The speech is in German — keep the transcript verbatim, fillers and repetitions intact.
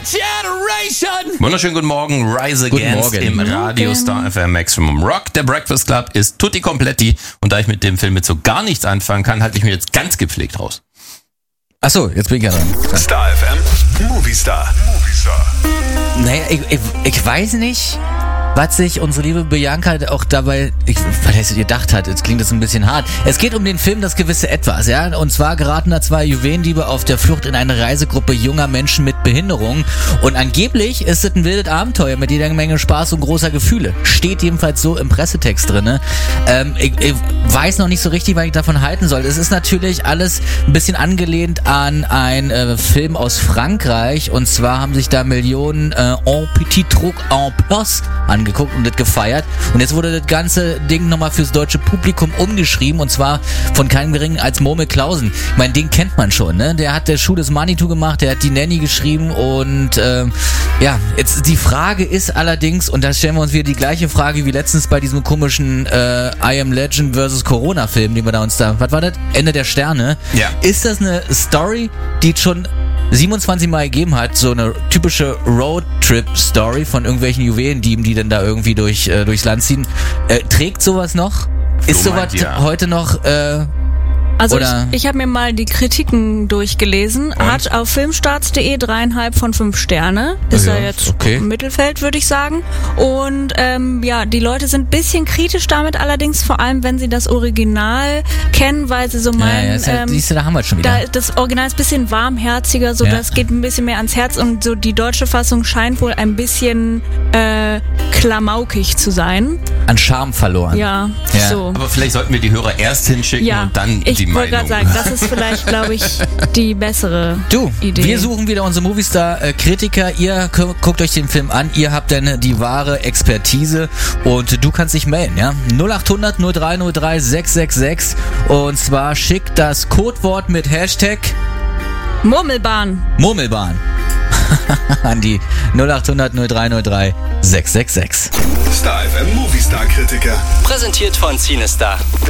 generation. Wunderschönen guten Morgen, Rise Against im Radio Star F M Maximum Rock. Der Breakfast Club ist tutti kompletti und da ich mit dem Film mit so gar nichts anfangen kann, halte ich mir jetzt ganz gepflegt raus. Achso, jetzt bin ich ja dran. Star F M, Movie Star. Movie Star. Naja, ich, ich, ich weiß nicht, was sich unsere liebe Bianca auch dabei, ich, was er sich gedacht hat, jetzt klingt das ein bisschen hart. Es geht um den Film Das gewisse Etwas, ja, und zwar geraten da zwei Juwelendiebe auf der Flucht in eine Reisegruppe junger Menschen mit Behinderung und angeblich ist es ein wildes Abenteuer mit jeder Menge Spaß und großer Gefühle. Steht jedenfalls so im Pressetext drin. Ähm, ich, ich weiß noch nicht so richtig, was ich davon halten soll. Es ist natürlich alles ein bisschen angelehnt an einen äh, Film aus Frankreich und zwar haben sich da Millionen äh, en petit truc en place angeguckt und das gefeiert. Und jetzt wurde das ganze Ding nochmal fürs deutsche Publikum umgeschrieben und zwar von keinem geringen als Murmel Clausen. Ich meine, den kennt man schon, ne? Der hat der Schuh des Manitou gemacht, der hat die Nanny geschrieben und ähm, ja, jetzt die Frage ist allerdings, und da stellen wir uns wieder die gleiche Frage wie letztens bei diesem komischen äh, I Am Legend versus Corona Film, den wir da uns da, was war das? Ende der Sterne. Ja. Ist das eine Story, die schon siebenundzwanzig Mal gegeben hat, so eine typische Roadtrip-Story von irgendwelchen Juwelendieben, die dann da irgendwie durch äh, durchs Land ziehen. Äh, trägt sowas noch? Ist sowas meint, ja. heute noch äh, Also Oder? ich, ich habe mir mal die Kritiken durchgelesen. Hat auf filmstarts punkt de dreieinhalb von fünf Sterne. Ist Ja, ja jetzt okay. im Mittelfeld, würde ich sagen. Und ähm, ja, die Leute sind ein bisschen kritisch damit, allerdings vor allem, wenn sie das Original kennen, weil sie so ja, meinen, ja, ist ja, ähm, siehst du, da haben wir schon wieder. da, das Original ist ein bisschen warmherziger, so Ja. das geht ein bisschen mehr ans Herz und so die deutsche Fassung scheint wohl ein bisschen äh, klamaukig zu sein. An Charme verloren. Ja, Ja. so. Aber vielleicht sollten wir die Hörer erst hinschicken Ja, und dann ich die wollte Meinung. gerade sagen, das ist vielleicht, glaube ich, die bessere Du, Idee. wir suchen wieder unsere Movistar-Kritiker. Ihr gu- guckt euch den Film an. Ihr habt dann die wahre Expertise und du kannst dich melden, ja? null acht hundert null drei null drei sechs sechs sechs und zwar schickt das Codewort mit Hashtag Murmelbahn. Murmelbahn an die null acht hundert null drei null drei sechs sechs sechs. Star F M Movie Star Kritiker. Präsentiert von CineStar.